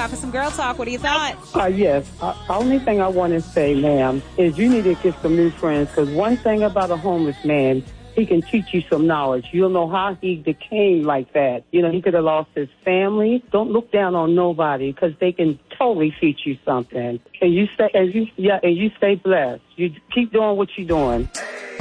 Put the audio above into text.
Time for some girl talk. What are your thoughts? Yes. Only thing I want to say, ma'am, is you need to get some new friends, because one thing about a homeless man, he can teach you some knowledge. You'll know how he became like that. You know, he could have lost his family. Don't look down on nobody, because they can totally teach you something. And you stay blessed. You keep doing what you're doing.